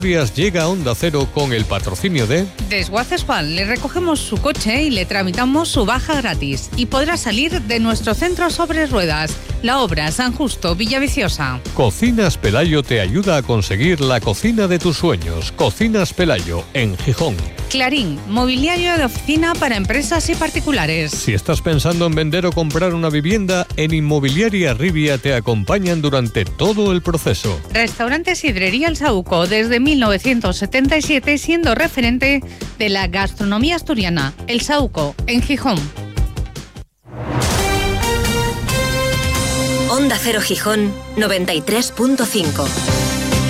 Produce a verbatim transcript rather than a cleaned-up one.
Llega a Onda Cero con el patrocinio de Desguaces Juan. Le recogemos su coche y le tramitamos su baja gratis. Y podrá salir de nuestro centro sobre ruedas. La Obra, San Justo, Villaviciosa. Cocinas Pelayo te ayuda a conseguir la cocina de tus sueños. Cocinas Pelayo, en Gijón. Clarín, mobiliario de oficina para empresas y particulares. Si estás pensando en vender o comprar una vivienda, en Inmobiliaria Rivia te acompañan durante todo el proceso. Restaurante Sidrería El Saúco, desde mil novecientos setenta y siete, siendo referente de la gastronomía asturiana. El Saúco, en Gijón. Onda Cero Gijón, noventa y tres punto cinco.